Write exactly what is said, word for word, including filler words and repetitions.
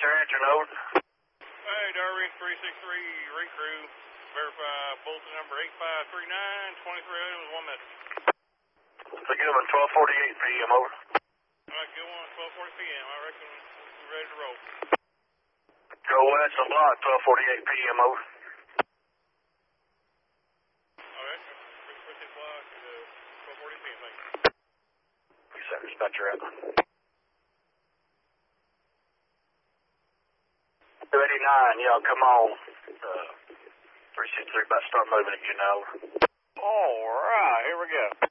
Dispatcher answering, over. Hey, Darby, three six three, recrew. Verify bulletin number eight five three nine, twenty-three items, one message. So give them twelve forty-eight P M, over. Alright, good one, twelve forty P M I reckon we're ready to roll. Go west and block, twelve forty-eight P M, over. Alright, switch this block to twelve forty P M, thank you. You said dispatcher out. two eighty-nine, y'all come on. Uh, three six three, about to start moving again, over. Alright, here we go.